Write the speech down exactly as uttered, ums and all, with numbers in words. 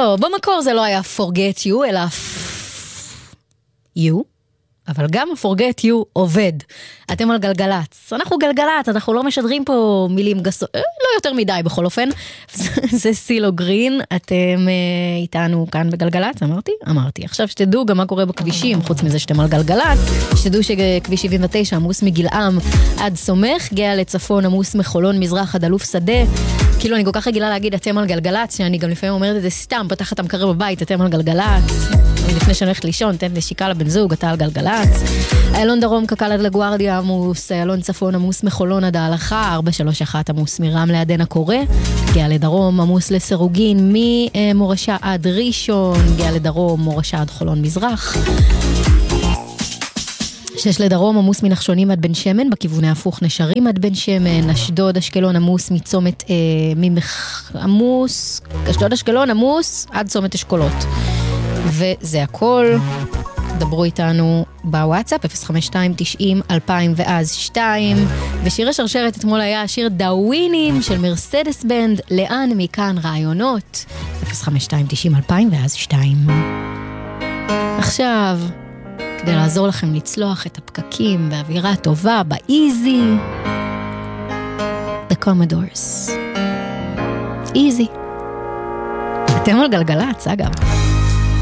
לא, במקור זה לא היה forget you, אלא you. אבל גם forget you עובד. אתם על גלגלץ. אנחנו גלגלץ, אנחנו לא משדרים פה מילים גסות, לא יותר מדי בכל אופן. זה סילו גרין, אתם אה, איתנו כאן בגלגלץ, אמרתי? אמרתי. עכשיו שתדעו גם מה קורה בכבישים, חוץ מזה שאתם על גלגלץ, שתדעו שכביש שבעים ותשע עמוס מגילעם עד סומך, גאה לצפון עמוס מחולון מזרח עד אלוף שדה. כאילו אני כל כך רגילה להגיד אתם על גלגלץ, שאני גם לפעמים אומרת את זה סתם, פתחת המקרר בבית, אתם על גלגלץ. לפני שאני הולכת לישון, תן נשיקה לבן זוג, אתה על גלגלץ. איילון דרום קקל עד לגוארדיה עמוס, איילון צפון עמוס מחולון עד ההלכה, ארבע שלוש אחת עמוס מרמלה עד עין הקורא, גאה לדרום עמוס לסירוגין, ממורשה עד ראשון, גאה לדרום מורשה עד חולון מזרח. שש לדרום עמוס מנחשונים עד בן שמן, בכיווני הפוך נשרים עד בן שמן, אשדוד אשקלון עמוס מצומת אה, ממח... עמוס, אשדוד אשקלון עמוס עד צומת אשכולות. וזה הכל. דברו איתנו בוואטסאפ אפס חמש שתיים תשעים אלפיים ואז שתיים. ושיר השרשרת אתמול היה שיר דאווינים של מרסדס בנד, לאן מכאן רעיונות. אפס חמש שתיים תשעים אלפיים ואז שתיים. עכשיו כדי לעזור לכם לצלוח את הפקקים באווירה טובה באיזי, The Commodores. איזי. אתם על גלגלץ, אגב.